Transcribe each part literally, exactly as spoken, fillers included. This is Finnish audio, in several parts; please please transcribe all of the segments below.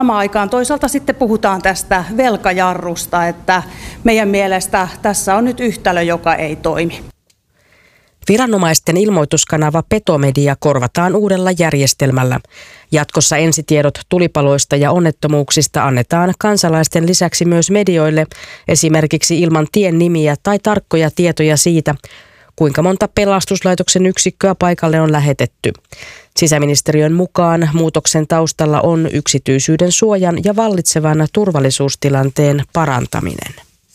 Samaan aikaan toisaalta sitten puhutaan tästä velkajarrusta, että meidän mielestä tässä on nyt yhtälö, joka ei toimi. Viranomaisten ilmoituskanava Petomedia korvataan uudella järjestelmällä. Jatkossa ensitiedot tulipaloista ja onnettomuuksista annetaan kansalaisten lisäksi myös medioille, esimerkiksi ilman tien nimiä tai tarkkoja tietoja siitä, kuinka monta pelastuslaitoksen yksikköä paikalle on lähetetty. Sisäministeriön mukaan muutoksen taustalla on yksityisyyden suojan ja vallitsevan turvallisuustilanteen parantaminen.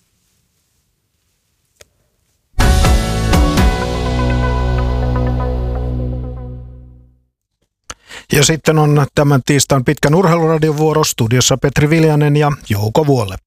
Ja sitten on tämän tiistain pitkän urheiluradion vuoro, studiossa Petri Viljanen ja Jouko Vuolle.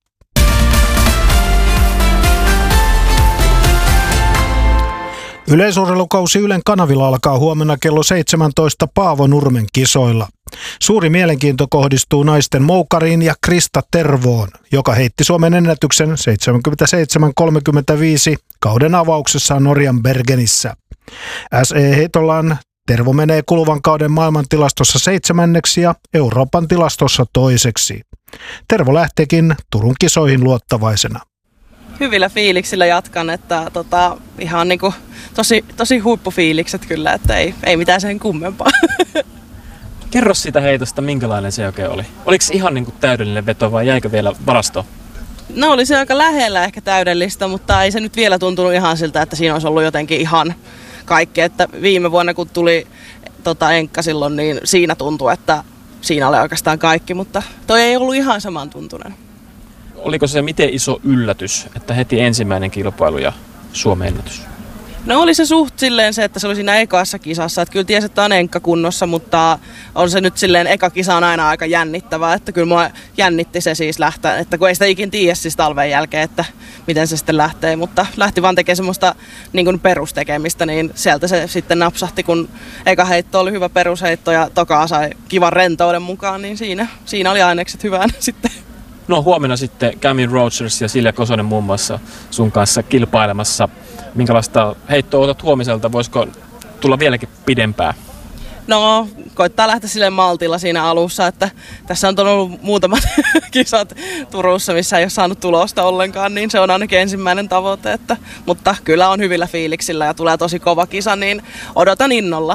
Yleisurheilukausi Ylen kanavilla alkaa huomenna kello seitsemäntoista Paavo-Nurmen kisoilla. Suuri mielenkiinto kohdistuu naisten moukariin ja Krista Tervoon, joka heitti Suomen ennätyksen seitsemänkymmentäseitsemän kolmekymmentäviisi kauden avauksessaan Norjan Bergenissä. S E-heitollaan Tervo menee kuluvan kauden maailmantilastossa seitsemänneksi ja Euroopan tilastossa toiseksi. Tervo lähteekin Turun kisoihin luottavaisena. Hyvillä fiiliksillä jatkan, että tota, ihan niinku tosi, tosi huippufiilikset kyllä, että ei, ei mitään sen kummempaa. Kerro siitä heitosta, minkälainen se oikein oli. Oliko se ihan niinku täydellinen veto vai jäikö vielä varastoon? No oli se aika lähellä ehkä täydellistä, mutta ei se nyt vielä tuntunut ihan siltä, että siinä olisi ollut jotenkin ihan kaikki. Että viime vuonna kun tuli tota, enkka silloin, niin siinä tuntui, että siinä oli oikeastaan kaikki, mutta toi ei ollut ihan samantuntunen. Oliko se miten iso yllätys, että heti ensimmäinen kilpailu ja Suomen ennätys? No oli se suht silleen se, että se oli siinä ekassa kisassa. Että kyllä tiesi, että on enkka kunnossa, mutta on se nyt silleen, eka kisa on aina aika jännittävää. Että kyllä mua jännitti se siis lähteä, että kun ei sitä ikin tiedä siis talven jälkeen, että miten se sitten lähtee. Mutta lähti vaan tekemään semmoista niin kuin perustekemistä, niin sieltä se sitten napsahti, kun eka heitto oli hyvä perusheitto ja tokaa sai kivan rentouden mukaan, niin siinä, siinä oli ainekset hyvään sitten. No huomenna sitten Cammy Rogers ja Silja Kosonen muun muassa sun kanssa kilpailemassa. Minkälaista heittoa otat huomiselta? Voisiko tulla vieläkin pidempää? No, koittaa lähteä silleen maltilla siinä alussa, että tässä on ollut muutamat kisat Turussa, missä ei ole saanut tulosta ollenkaan, niin se on ainakin ensimmäinen tavoite. Että, mutta kyllä on hyvillä fiiliksillä ja tulee tosi kova kisa, niin odotan innolla.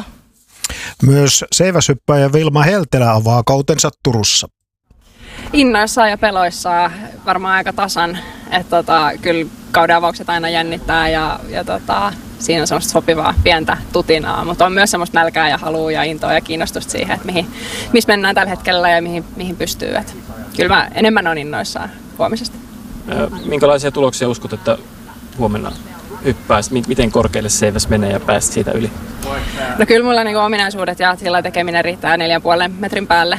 Myös seiväshyppäjä Vilma Heltelä avaa kautensa Turussa. Innoissaan ja peloissaan varmaan aika tasan, että tota, kyllä kauden avaukset aina jännittää ja, ja tota, siinä on semmoista sopivaa pientä tutinaa, mutta on myös semmoista nälkää ja halua ja intoa ja kiinnostusta siihen, että mihin, missä mennään tällä hetkellä ja mihin, mihin pystyy. Et kyllä mä enemmän on innoissaan huomisesta. Minkälaisia tuloksia uskot, että huomenna hyppääsit? Miten korkealle seiväs menee ja pääsit siitä yli? No kyllä mulla niinku ominaisuudet ja sillä tekeminen riittää neljän puolen metrin päälle.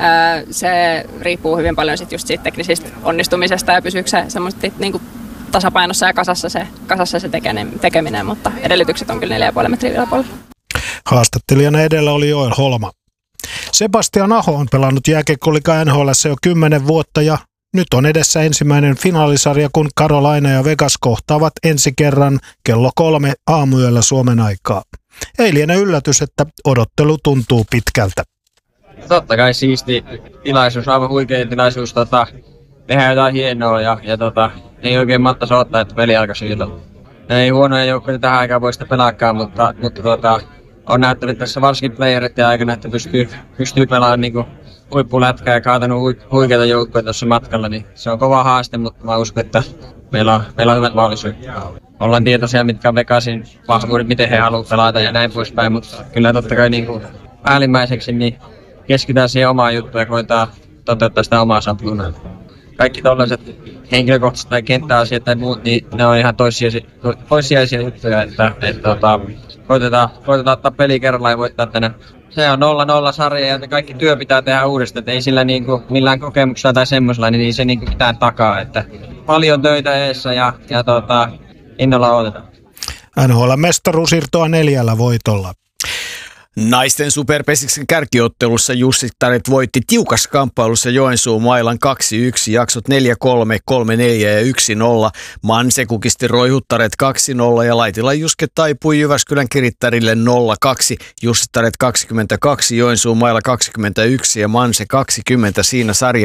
Se riippuu hyvin paljon sit just siitä teknisistä onnistumisesta ja pysyykö se semmoisesti niinku tasapainossa ja kasassa se, kasassa se tekeminen, mutta edellytykset on kyllä neljä pilkku viisi metriä yläpuolella. Haastattelijana edellä oli Joel Holma. Sebastian Aho on pelannut jääkiekkoliigan N H L:ssä jo kymmenen vuotta ja nyt on edessä ensimmäinen finaalisarja, kun Carolina ja Vegas kohtaavat ensi kerran kello kolme aamuyöllä Suomen aikaa. Ei liene yllätys, että odottelu tuntuu pitkältä. Totta kai siisti tilaisuus, aivan huikea tilaisuus tota, tehdä jotain hienoa ja, ja tota, ei oikein matta soottaa, että peli alkaisi yltä. Ei huonoja joukkoja tähän aikaan voi sitä pelaakaan, mutta, mutta tota, on näyttänyt tässä varsinkin playereiden aikana, että pystyy, pystyy pelaamaan niin huippulätkää ja kaatanut huikeita joukkoja tuossa matkalla, niin se on kova haaste, mutta mä uskon, että meillä on, meillä on hyvät mahdollisuudet. Ollaan tietoisia, mitkä on Vegasin vahvuudet, miten he haluavat pelata ja näin poispäin, mutta kyllä totta kai niin päällimmäiseksi niin keskitytään siihen omaan juttuun ja koetaan toteuttaa sitä omaa sapluunaa. Kaikki tällaiset henkilökohtaiset tai kenttäasiat tai muut, niin ne on ihan toissijaisia, toissijaisia juttuja, että, että tota, koitetaan, koitetaan ottaa peli kerrallaan ja voittaa tänään. Se on nolla nolla sarja ja kaikki työ pitää tehdä uudestaan, että ei sillä niinku, millään kokemuksella tai semmoisella, niin ei se niinku mitään takaa. Että paljon töitä eessä ja, ja tota, innolla odotetaan. N H L-mestaruus irtoaa neljällä voitolla. Naisten superpesiksen kärkiottelussa Jussittaret voitti tiukassa kamppailussa Joensuun Mailan kaksi yksi, jaksot neljä kolme, kolme neljä ja yksi nolla. Manse kukisti Roihuttaret kaksi nolla ja Laitilan Juske taipui Jyväskylän Kirittärille nolla kaksi. Jussittaret kaksikymmentäkaksi, Joensuun Maila kaksikymmentäyksi ja Manse kaksikymmentä siinä sarja.